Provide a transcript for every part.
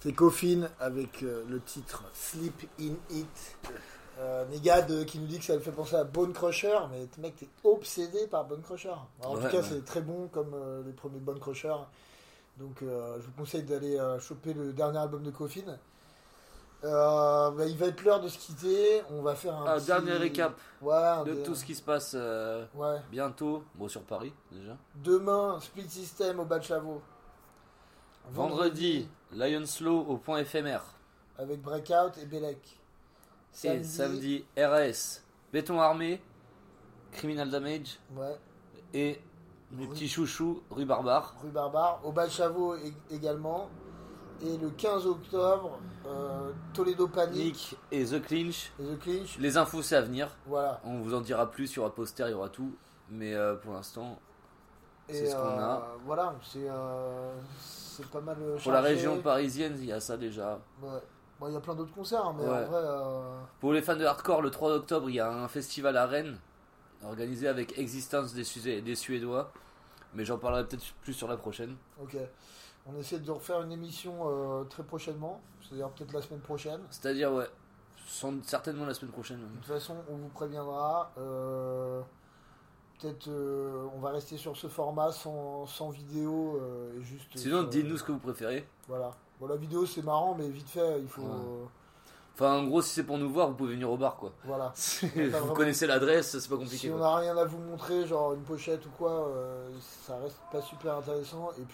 C'est Coffin avec le titre Sleep in It. Negad qui nous dit que ça le fait penser à Bone Crusher, mais mec, t'es obsédé par Bone Crusher. Alors, en tout cas, c'est très bon comme les premiers Bone Crusher. Donc, je vous conseille d'aller choper le dernier album de Coffin. Il va être l'heure de se quitter. On va faire un petit... dernier récap de tout ce qui se passe bientôt. Bon, sur Paris déjà. Demain, Split System au Bachavo. Vendredi, Lion Slow au point éphémère. Avec Breakout et Belek. Et samedi, RAS, Béton Armé, Criminal Damage. Ouais. Et mes petits chouchous, Rue Barbare. Rue Barbare, au Bachavo également. Et le 15 octobre, Toledo Panic et The Clinch. Les infos, c'est à venir. Voilà. On vous en dira plus, il y aura poster, il y aura tout. Mais pour l'instant, c'est ce qu'on a. Voilà, c'est pas mal chargé. Pour la région parisienne, il y a ça déjà. Ouais. Bon, il y a plein d'autres concerts, mais en vrai... Pour les fans de hardcore, le 3 octobre, il y a un festival à Rennes, organisé avec Existence des Suédois. Mais j'en parlerai peut-être plus sur la prochaine. Ok. On essaie de refaire une émission très prochainement, c'est-à-dire peut-être la semaine prochaine. C'est-à-dire, certainement la semaine prochaine. De toute façon, on vous préviendra. Peut-être on va rester sur ce format sans vidéo. Et juste. Sinon, dites-nous ce que vous préférez. Voilà. Bon, la vidéo c'est marrant, mais vite fait, il faut. Enfin, en gros, si c'est pour nous voir, vous pouvez venir au bar, quoi. Voilà. Vous connaissez l'adresse, c'est pas compliqué. Si on n'a rien à vous montrer, genre une pochette ou quoi, ça reste pas super intéressant. Et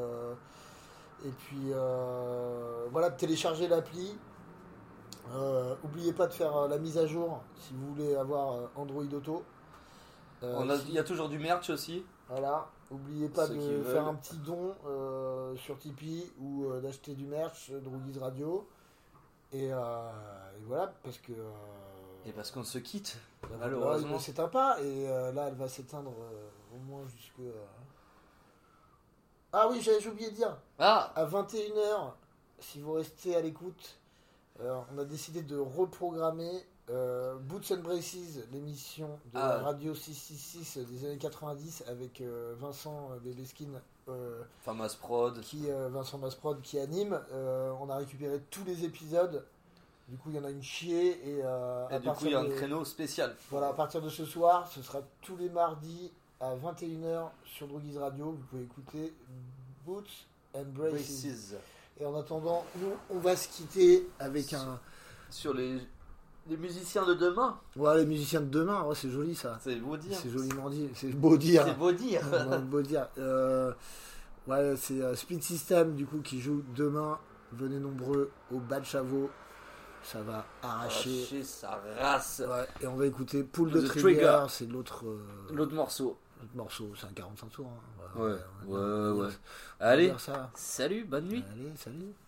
puis, voilà, téléchargez l'appli. Oubliez pas de faire la mise à jour si vous voulez avoir Android Auto. Il y a toujours du merch aussi. Voilà, n'oubliez pas de faire un petit don sur Tipeee ou d'acheter du merch Droguise Radio. Et voilà, parce que. Et parce qu'on se quitte, malheureusement. Elle s'éteint pas, et là elle va s'éteindre au moins jusque. Ah oui, j'ai oublié de dire. À 21h, si vous restez à l'écoute, on a décidé de reprogrammer Boots and Braces, l'émission de Radio 666 des années 90 avec Vincent Bébeskin. Vincent Masprod qui anime. On a récupéré tous les épisodes. Du coup, il y en a une chier. Et du coup, il y a un créneau spécial. Voilà, à partir de ce soir, ce sera tous les mardis à 21h sur Droguise Radio. Vous pouvez écouter Boots and Braces. Et en attendant, nous, on va se quitter avec sur les musiciens de demain. Ouais, les musiciens de demain, ouais, c'est joli ça. C'est beau dire. C'est joliment dit. C'est beau dire. C'est beau dire. Beau dire. Ouais, c'est Speed System du coup qui joue demain. Venez nombreux au Bachavo. Ça va arracher sa race. Ouais, et on va écouter Pull the Trigger. C'est l'autre morceau. L'autre morceau, c'est un 45 tours. Hein. Ouais. Allez, salut, bonne nuit. Allez, salut.